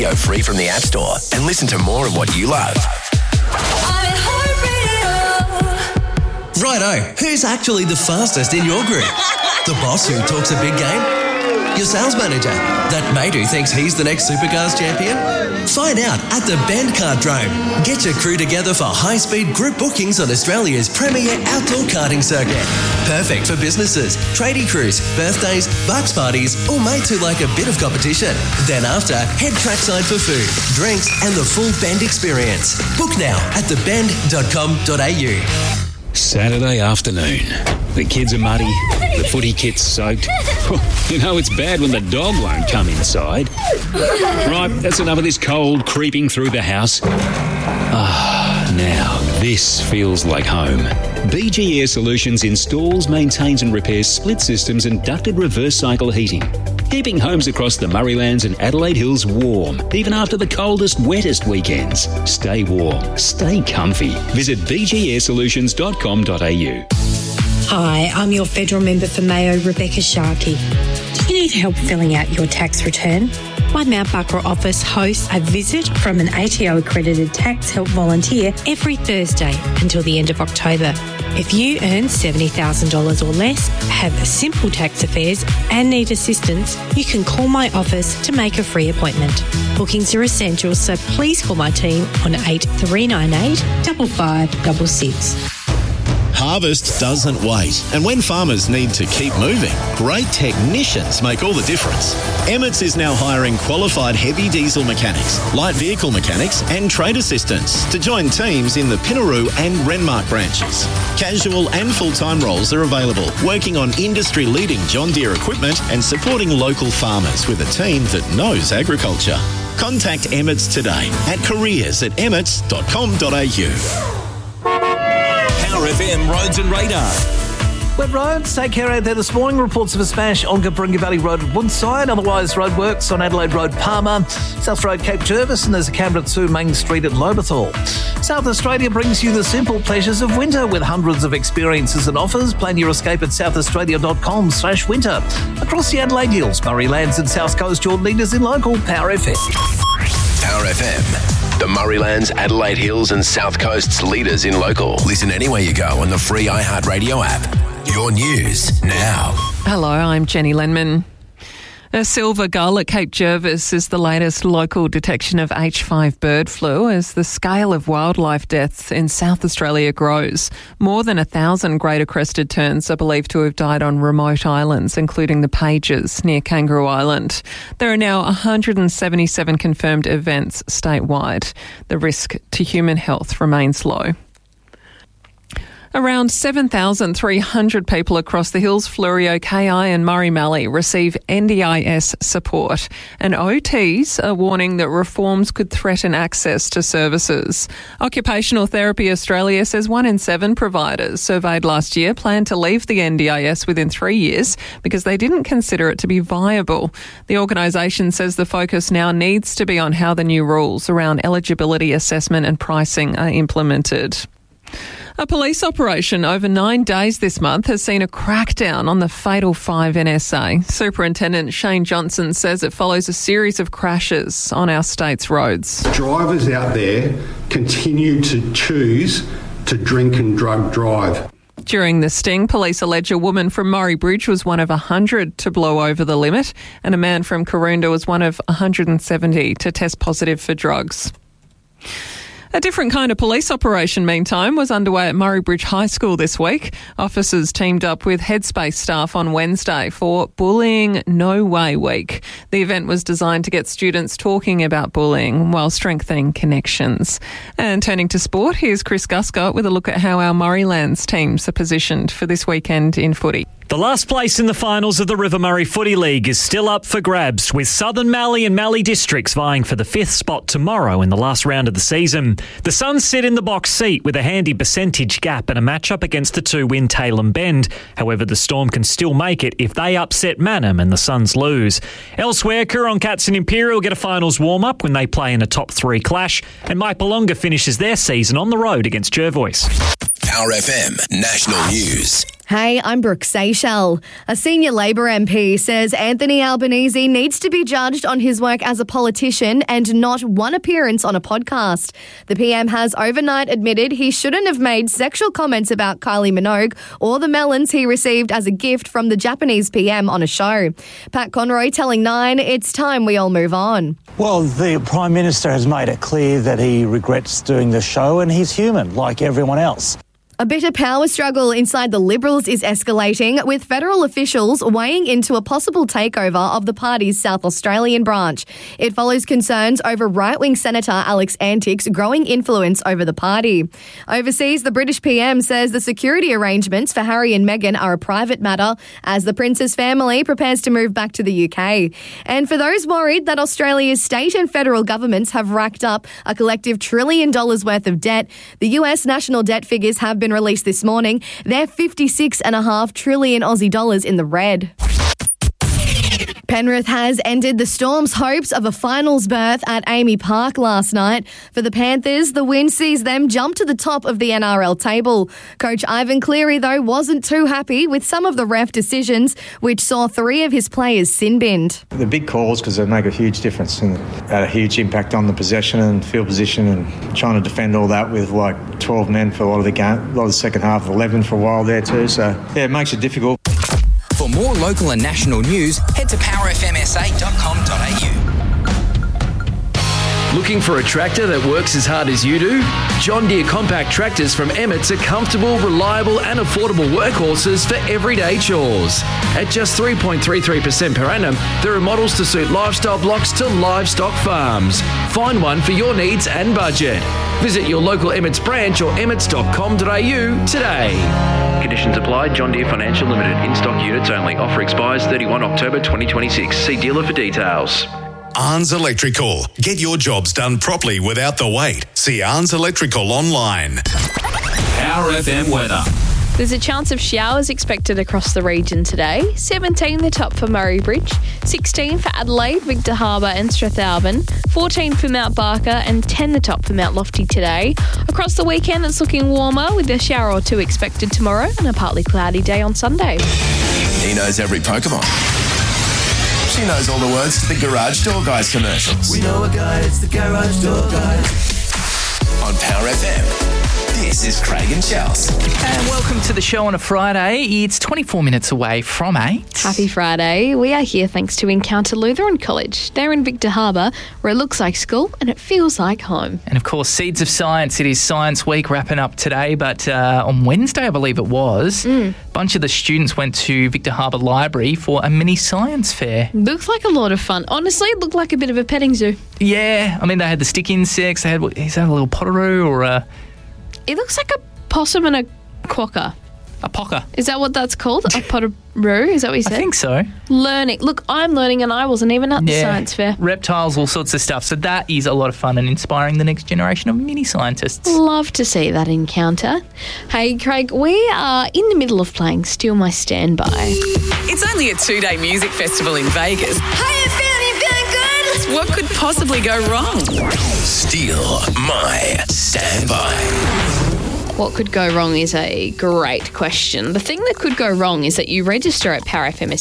Go free from the App Store and listen to more of what you love. Righto, who's actually the fastest in your group? The boss who talks a big game? Your sales manager, that mate who thinks he's the next Supercars champion? Find out at the Bend Kartdrome. Get your crew together for high-speed group bookings on Australia's premier outdoor karting circuit. Perfect for businesses, tradie crews, birthdays, bucks parties, or mates who like a bit of competition. Then after, head trackside for food, drinks, and the full Bend experience. Book now at thebend.com.au. Saturday afternoon. The kids are muddy, the footy kit's soaked. You know it's bad when the dog won't come inside. Right, that's enough of this cold creeping through the house. Now this feels like home. BG Air Solutions installs, maintains and repairs split systems and ducted reverse cycle heating, keeping homes across the Murraylands and Adelaide Hills warm, even after the coldest, wettest weekends. Stay warm, stay comfy. Visit bgarsolutions.com.au. Hi, I'm your federal member for Mayo, Rebecca Sharkey. Do you need help filling out your tax return? My Mount Barker office hosts a visit from an ATO-accredited tax help volunteer every Thursday until the end of October. If you earn $70,000 or less, have simple tax affairs and need assistance, you can call my office to make a free appointment. Bookings are essential, so please call my team on 8398 5566. Harvest doesn't wait, and when farmers need to keep moving, great technicians make all the difference. Emmett's is now hiring qualified heavy diesel mechanics, light vehicle mechanics and trade assistants to join teams in the Pinaroo and Renmark branches. Casual and full-time roles are available, working on industry-leading John Deere equipment and supporting local farmers with a team that knows agriculture. Contact Emmett's today at careers@emmets.com.au. Power FM Roads and Radar. Wet roads, take care out there this morning. Reports of a smash on Gabringa Valley Road at Woodside. Otherwise, roadworks on Adelaide Road, Palmer. South Road, Cape Jervis, and there's a Canberra 2 Main Street at Lobethal. South Australia brings you the simple pleasures of winter with hundreds of experiences and offers. Plan your escape at southaustralia.com/winter. Across the Adelaide Hills, Murraylands and South Coast, your leaders in local Power FM. Power FM. The Murraylands, Adelaide Hills and South Coast's leaders in local. Listen anywhere you go on the free iHeartRadio app. Your news now. Hello, I'm Jenny Lenman. A silver gull at Cape Jervis is the latest local detection of H5 bird flu as the scale of wildlife deaths in South Australia grows. More than 1,000 greater crested terns are believed to have died on remote islands, including the Pages near Kangaroo Island. There are now 177 confirmed events statewide. The risk to human health remains low. Around 7,300 people across the hills, Fleurieu, KI and Murray-Mallee receive NDIS support, and OTs are warning that reforms could threaten access to services. Occupational Therapy Australia says 1 in 7 providers surveyed last year plan to leave the NDIS within 3 years because they didn't consider it to be viable. The organisation says the focus now needs to be on how the new rules around eligibility assessment and pricing are implemented. A police operation over 9 days this month has seen a crackdown on the fatal 5 NSA. Superintendent Shane Johnson says it follows a series of crashes on our state's roads. Drivers out there continue to choose to drink and drug drive. During the sting, police allege a woman from Murray Bridge was one of 100 to blow over the limit, and a man from Karoonda was one of 170 to test positive for drugs. A different kind of police operation, meantime, was underway at Murray Bridge High School this week. Officers teamed up with Headspace staff on Wednesday for Bullying No Way Week. The event was designed to get students talking about bullying while strengthening connections. And turning to sport, here's Chris Guscott with a look at how our Murraylands teams are positioned for this weekend in footy. The last place in the finals of the River Murray Footy League is still up for grabs, with Southern Mallee and Mallee Districts vying for the 5th spot tomorrow in the last round of the season. The Suns sit in the box seat with a handy percentage gap and a matchup against the 2-win Tailem Bend. However, the Storm can still make it if they upset Mannum and the Suns lose. Elsewhere, Coorong Cats and Imperial get a finals warm-up when they play in a top 3 clash, and Maipalonga finishes their season on the road against Jervois. Power FM National News. Hey, I'm Brooke Seychelles. A senior Labor MP says Anthony Albanese needs to be judged on his work as a politician and not one appearance on a podcast. The PM has overnight admitted he shouldn't have made sexual comments about Kylie Minogue or the melons he received as a gift from the Japanese PM on a show. Pat Conroy telling Nine it's time we all move on. Well, the Prime Minister has made it clear that he regrets doing the show and he's human like everyone else. A bitter power struggle inside the Liberals is escalating, with federal officials weighing into a possible takeover of the party's South Australian branch. It follows concerns over right-wing Senator Alex Antick's growing influence over the party. Overseas, the British PM says the security arrangements for Harry and Meghan are a private matter as the Prince's family prepares to move back to the UK. And for those worried that Australia's state and federal governments have racked up a collective $1 trillion worth of debt, the US national debt figures have been released this morning. They're 56.5 trillion Aussie dollars in the red. Penrith has ended the Storm's hopes of a finals berth at Amy Park last night. For the Panthers, the win sees them jump to the top of the NRL table. Coach Ivan Cleary, though, wasn't too happy with some of the ref decisions, which saw 3 of his players sin-binned. The big calls, because they make a huge difference and had a huge impact on the possession and field position, and trying to defend all that with like 12 men for a lot of the game, a lot of the second half, 11 for a while there too. So, yeah, it makes it difficult. For more local and national news, head to powerfmsa.com.au. Looking for a tractor that works as hard as you do? John Deere compact tractors from Emmett's are comfortable, reliable and affordable workhorses for everyday chores. At just 3.33% per annum, there are models to suit lifestyle blocks to livestock farms. Find one for your needs and budget. Visit your local Emmett's branch or emmets.com.au today. Conditions apply. John Deere Financial Limited. In-stock units only. Offer expires 31 October 2026. See dealer for details. Arns Electrical. Get your jobs done properly without the wait. See Arns Electrical online. Power FM weather. There's a chance of showers expected across the region today. 17 the top for Murray Bridge, 16 for Adelaide, Victor Harbour and Strathalbyn, 14 for Mount Barker and 10 the top for Mount Lofty today. Across the weekend it's looking warmer with a shower or two expected tomorrow and a partly cloudy day on Sunday. He knows every Pokemon. She knows all the words to the Garage Door Guys commercials. We know a guy, it's the Garage Door Guys. On Power FM, this is Craig and Chels. And welcome to the show on a Friday. It's 24 minutes away from 8. Happy Friday. We are here thanks to Encounter Lutheran College. They're in Victor Harbour, where it looks like school and it feels like home. And of course, Seeds of Science. It is Science Week wrapping up today, but on Wednesday, I believe it was, a bunch of the students went to Victor Harbour Library for a mini science fair. Looks like a lot of fun. Honestly, it looked like a bit of a petting zoo. Yeah, I mean, they had the stick insects. They had, is that a little potteroo or a... It looks like a possum and a quokka. A pocker. Is that what that's called? A potteroo? Is that what you said? I think so. Learning. Look, I'm learning and I wasn't even at the science fair. Reptiles, all sorts of stuff. So that is a lot of fun and inspiring the next generation of mini scientists. Love to see that encounter. Hey, Craig, we are in the middle of playing Steal My Standby. It's only a 2-day music festival in Vegas. How you feeling? You feeling good? What could possibly go wrong? Steal My Standby. What could go wrong is a great question. The thing that could go wrong is that you register at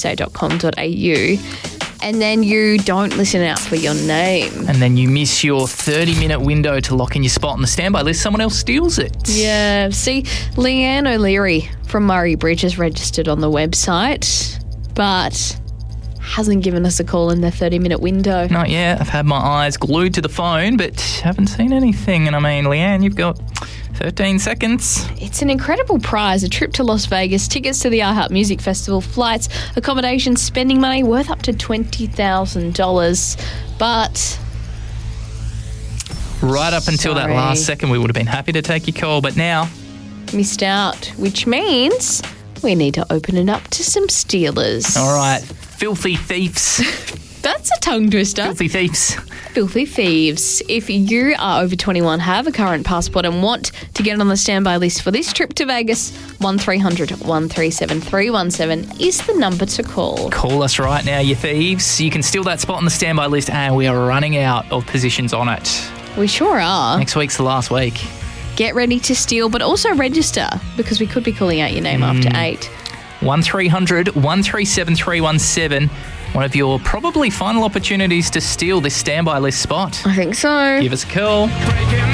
powerfmsa.com.au and then you don't listen out for your name. And then you miss your 30-minute window to lock in your spot on the standby list. Someone else steals it. Yeah. See, Leanne O'Leary from Murray Bridge has registered on the website, but hasn't given us a call in their 30-minute window. Not yet. I've had my eyes glued to the phone, but haven't seen anything. And I mean, Leanne, you've got 13 seconds. It's an incredible prize, a trip to Las Vegas, tickets to the iHeart Music Festival, flights, accommodation, spending money worth up to $20,000. But right up until that last second, we would have been happy to take your call, but now missed out, which means we need to open it up to some stealers. All right, filthy thieves. That's a tongue twister. Filthy thieves. Filthy thieves. If you are over 21, have a current passport and want to get on the standby list for this trip to Vegas, 1300 137 317 is the number to call. Call us right now, you thieves. You can steal that spot on the standby list and we are running out of positions on it. We sure are. Next week's the last week. Get ready to steal, but also register because we could be calling out your name after 8. 1300 137 317. One of your probably final opportunities to steal this standby list spot. I think so. Give us a call.